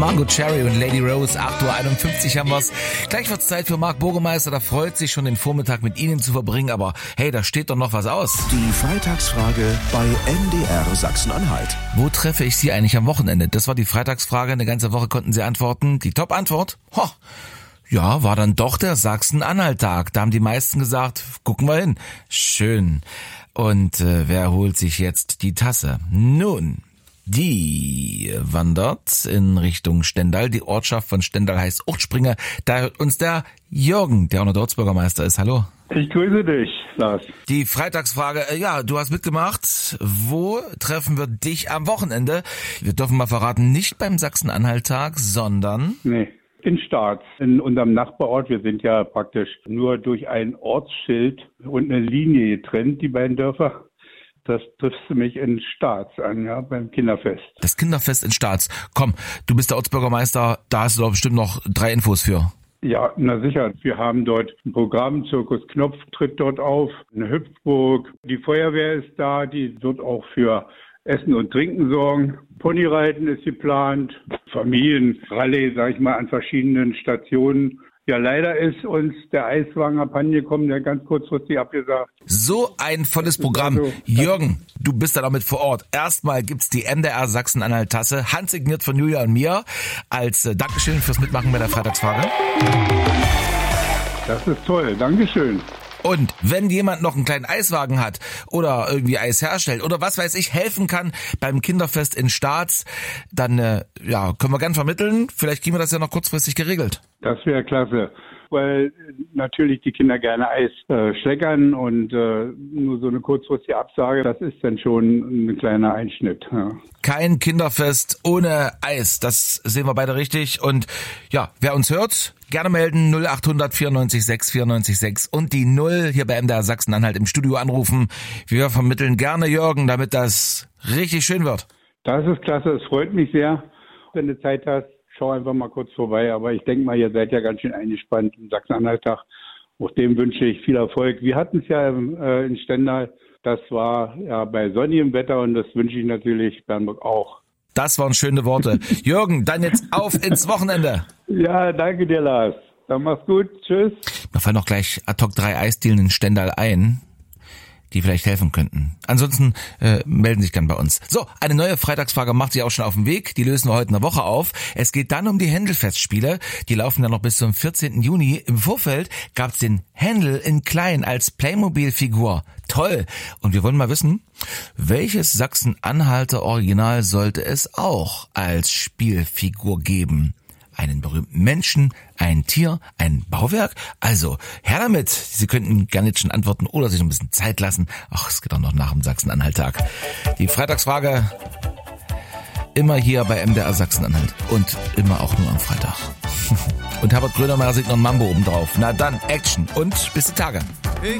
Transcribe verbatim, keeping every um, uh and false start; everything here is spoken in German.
Mango Cherry und Lady Rose, acht Uhr einundfünfzig haben wir's. Gleich wird's Zeit für Marc Burgemeister, der freut sich schon den Vormittag mit Ihnen zu verbringen, aber hey, da steht doch noch was aus. Die Freitagsfrage bei M D R Sachsen-Anhalt. Wo treffe ich Sie eigentlich am Wochenende? Das war die Freitagsfrage, eine ganze Woche konnten Sie antworten. Die Top-Antwort? Ho. Ja, war dann doch der Sachsen-Anhalt-Tag. Da haben die meisten gesagt, gucken wir hin. Schön. Und äh, wer holt sich jetzt die Tasse? Nun, die wandert in Richtung Stendal. Die Ortschaft von Stendal heißt Ortspringe. Da hört uns der Jürgen, der auch noch der Ortsbürgermeister ist. Hallo. Ich grüße dich, Lars. Die Freitagsfrage, äh, ja, du hast mitgemacht. Wo treffen wir dich am Wochenende? Wir dürfen mal verraten, nicht beim Sachsen-Anhalt-Tag, sondern... Nee. In Staats, in unserem Nachbarort. Wir sind ja praktisch nur durch ein Ortsschild und eine Linie getrennt, die beiden Dörfer. Das triffst du mich in Staats an, ja, beim Kinderfest. Das Kinderfest in Staats. Komm, du bist der Ortsbürgermeister, da hast du doch bestimmt noch drei Infos für. Ja, na sicher. Wir haben dort ein Programm, Zirkus Knopf tritt dort auf, eine Hüpfburg. Die Feuerwehr ist da, die wird auch für Essen und Trinken sorgen. Ponyreiten ist geplant, Familienrallye, sag ich mal, an verschiedenen Stationen. Ja, leider ist uns der Eiswagen abhandengekommen, der ganz kurzfristig abgesagt. So ein volles Programm. Also, Jürgen, du bist da damit vor Ort. Erstmal gibt's die M D R Sachsen-Anhalt-Tasse, handsigniert von Julia und mir, als äh, Dankeschön fürs Mitmachen bei der Freitagsfrage. Das ist toll, Dankeschön. Und wenn jemand noch einen kleinen Eiswagen hat oder irgendwie Eis herstellt oder was weiß ich, helfen kann beim Kinderfest in Staats, dann äh, ja, können wir gern vermitteln. Vielleicht kriegen wir das ja noch kurzfristig geregelt. Das wäre klasse, weil natürlich die Kinder gerne Eis äh, schleckern und äh, nur so eine kurzfristige Absage, das ist dann schon ein kleiner Einschnitt. Ja. Kein Kinderfest ohne Eis, das sehen wir beide richtig. Und ja, wer uns hört, gerne melden, null acht hundert vierundneunzig sechs vierundneunzig sechs und die null hier bei M D R Sachsen-Anhalt im Studio anrufen. Wir vermitteln gerne Jürgen, damit das richtig schön wird. Das ist klasse, es freut mich sehr. Wenn du Zeit hast, schau einfach mal kurz vorbei. Aber ich denke mal, ihr seid ja ganz schön eingespannt im Sachsen-Anhalt-Tag. Auch dem wünsche ich viel Erfolg. Wir hatten es ja äh, in Stendal. Das war ja bei sonnigem Wetter und das wünsche ich natürlich Bernburg auch. Das waren schöne Worte. Jürgen, dann jetzt auf ins Wochenende. Ja, danke dir, Lars. Dann mach's gut. Tschüss. Mir fallen noch gleich ad hoc drei Eisdielen in Stendal ein, die vielleicht helfen könnten. Ansonsten äh, melden sich gern bei uns. So, eine neue Freitagsfrage macht sich auch schon auf den Weg. Die lösen wir heute in der Woche auf. Es geht dann um die Händelfestspiele. Die laufen dann noch bis zum vierzehnten Juni. Im Vorfeld gab's den Händel in klein als Playmobil-Figur. Toll. Und wir wollen mal wissen, welches Sachsen-Anhalter Original sollte es auch als Spielfigur geben? Einen berühmten Menschen, ein Tier, ein Bauwerk? Also, her damit. Sie könnten gerne jetzt schon antworten oder sich noch ein bisschen Zeit lassen. Ach, es geht auch noch nach dem Sachsen-Anhalt-Tag. Die Freitagsfrage immer hier bei M D R Sachsen-Anhalt und immer auch nur am Freitag. Und Herbert Grönemeyer singt noch ein Mambo oben drauf. Na dann, Action und bis die Tage. Ich